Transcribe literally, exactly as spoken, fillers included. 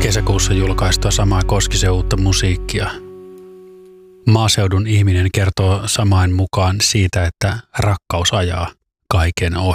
kesäkuussa julkaistua Samaa Koskisen uutta musiikkia. Maaseudun ihminen kertoo Samain mukaan siitä, että rakkaus ajaa kaiken ohi.